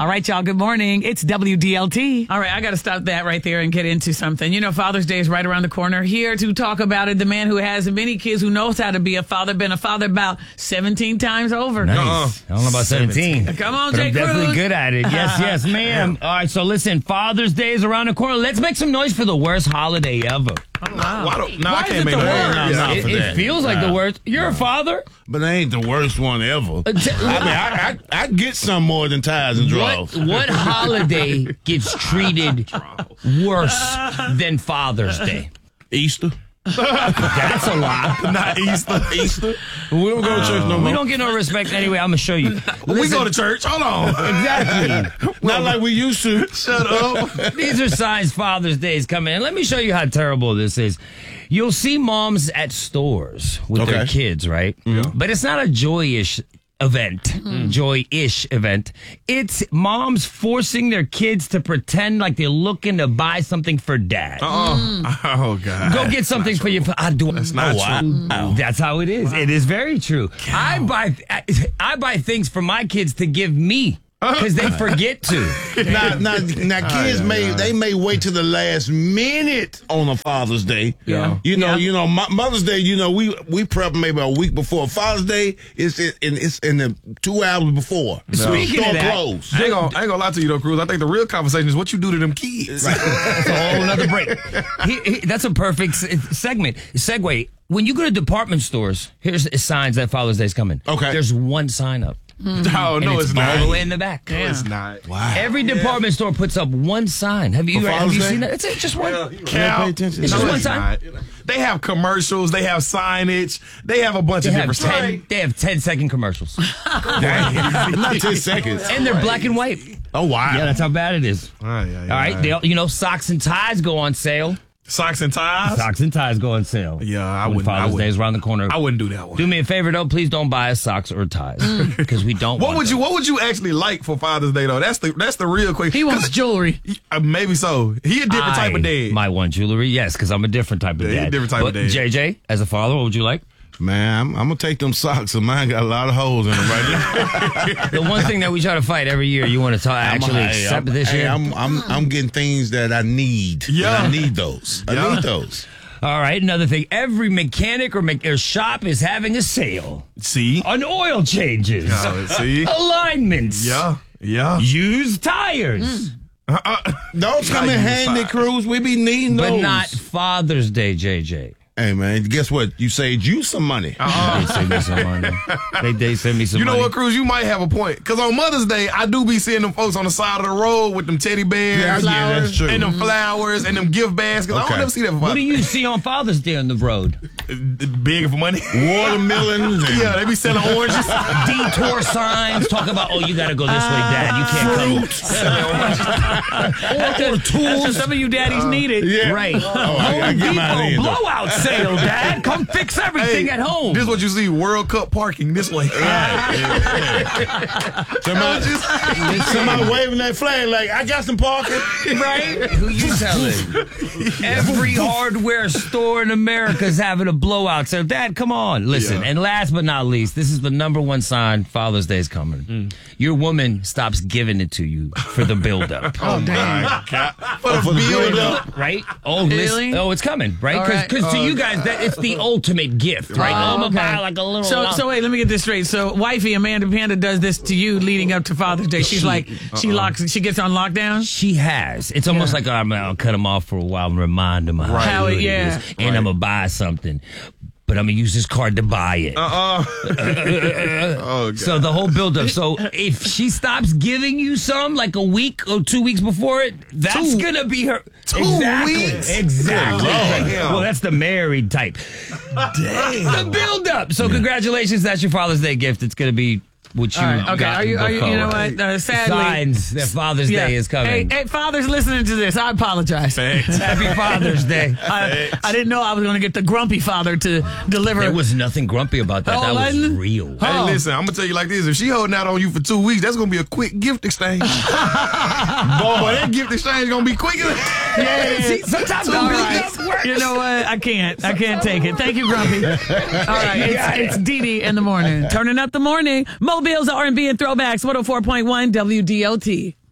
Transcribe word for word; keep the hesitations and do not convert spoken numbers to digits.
All right, y'all. Good morning. It's W D L T. All right, I got to stop that right there and get into something. You know, Father's Day is right around the corner. Here to talk about it, the man who has many kids, who knows how to be a father, been a father about seventeen times over. Nice. Uh-uh. I don't know about seventeen. Come on, but Jay I'm Cruz. definitely good at it. Yes, yes, ma'am. All right, so listen, Father's Day is around the corner. Let's make some noise for the worst holiday ever. Oh, wow. Why don't, no, Why I is can't it make the no worst? noise. No, no, It, for it that. feels like Nah. the worst. You're a father? But that ain't the worst one ever. Uh, t- I mean, I, I, I get some more than ties and What, draws. what holiday gets treated worse than Father's Day? Easter. That's a lot. Not Easter. Easter. We don't go to church no more. We don't get no respect anyway. I'm going to show you. We go to church. Hold on. Exactly. Not like we used to. Shut up. These are signs Father's Day is coming. And let me show you how terrible this is. You'll see moms at stores with their Okay. kids, right? But it's not a joyous event, joy-ish event. It's moms forcing their kids to pretend like they're looking to buy something for dad. Oh, oh God. Go get something for your. I do. That's not oh, true. wow. That's how it is. It is very true. I buy. I, I buy things for my kids to give me because they forget to. Now, now, now kids may they may wait till the last minute on a Father's Day. Yeah. You know, Yeah. you know, Mo- Mother's Day. You know, we we prep maybe a week before. Father's Day is in it's in the two hours before. Speaking Store of that, closed. I ain't, gonna, I ain't gonna lie to you though, Cruz. I think the real conversation is what you do to them kids. That's a whole another break. He, he, that's a perfect s- segment. Segue. When you go to department stores, here's the signs that Father's Day is coming. Okay. There's one sign up. Oh, And no, it's, it's all not. the way in the back. No, it's not. Wow. Every department store puts up one sign. Have you For have Father's you Day? seen that? It's just one. Cal, pay attention. It's no, just one it's time. not. They have commercials. They have signage. They have a bunch They of have different ten. stuff. They have ten second commercials, Not ten seconds. and they're black and white. Oh wow. Yeah, that's how bad it is. Oh, yeah, yeah, All right, they, you know, socks and ties go on sale. Socks and ties. Socks and ties go on sale. Yeah, I When wouldn't. I Father's Day wouldn't, is around the corner. I wouldn't do that one. Do me a favor though, please don't buy us socks or ties because we don't. What want would you them. What would you actually like for Father's Day though? That's the that's the real question. He wants jewelry. Uh, maybe so. He a different type I of dad. might want jewelry, yes, because I'm a different type of Yeah, he a dad. different type but of dad. J J, as a father, what would you like? Man, I'm, I'm gonna take them socks, and mine got a lot of holes in them right now. The one thing that we try to fight every year, you want to talk, actually I'm, accept I'm, this hey, year? I'm, I'm I'm getting things that I need. Yeah. And I need those. I Yeah. need those. All right, another thing. Every mechanic or, me- or shop is having a sale See. on oil changes, Oh, see. alignments, Yeah. Yeah. used tires. Those come in use handy, socks. Cruz. We be needing those. But not Father's Day, J J. Hey, man, guess what? You saved you some money. They send me some money. They, they send me some You know money. what, Cruz? You might have a point. Because on Mother's Day, I do be seeing them folks on the side of the road with them teddy bears. Yeah, yeah, that's true. And them flowers and them gift baskets. I Okay. don't ever see that for What Father's do you see on Father's Day on the road? Day. Begging for money. Watermelons. And Yeah, they be selling oranges. Detour signs talk about, oh, you got to go this way, Dad. You can't come. Or tools. That's some of you daddies need it. Yeah. Right. Oh, I gotta get mine Home in, Depot though. blowout sale, Dad. Come fix everything at home. This is what you see. World Cup parking this way. Somebody, somebody waving that flag like, I got some parking. Right? Who you telling? Every hardware store in America is having a blowout sale. Dad, come on. Listen, Yeah. and last but not least, this is the number one sign Father's Day is coming. Your woman stops giving it to you for the buildup. Oh, damn. Oh, for the build up. Right? Oh, Really? listen, oh, it's coming, right? All Because right. to you guys, that it's the ultimate gift, right? Oh, I'm gonna okay. buy like a little. So, so wait, let me get this straight. So, wifey Amanda Panda does this to you leading up to Father's Day. She's She- like, she locks, she gets on lockdown. She has. It's almost like I'm gonna cut him off for a while and remind him how, How it- good yeah. it is, and I'm gonna buy something. But I'm gonna use this card to buy it. Uh-uh. Oh, God. So the whole buildup. So if she stops giving you some, like a week or two weeks before it, that's Two- gonna be her. two exactly. weeks? Exactly. Good Lord. Well, that's the married type. Damn. The buildup. So congratulations. That's your Father's Day gift. It's gonna be what you All right, okay. got Are you, in are the you, you know phone. what? Uh, sadly, Signs that Father's yeah. Day is coming. Hey, hey, fathers listening to this, I apologize. Thanks. Happy Father's Day. I, I didn't know I was going to get the grumpy father to deliver. There was nothing grumpy about that. Oh, that was wasn't? real. Huh? Hey, Oh. listen, I'm going to tell you like this. If she holding out on you for two weeks, that's going to be a quick gift exchange. Boy, that gift exchange going to be quick. Yeah. See, sometimes All the right. build-up works. You know what? I can't. I can't take it. Thank you, Grumpy. All right. It's, it's Dee Dee in the morning. Turning up the morning. Mobile's R and B and throwbacks. one oh four point one W D L T.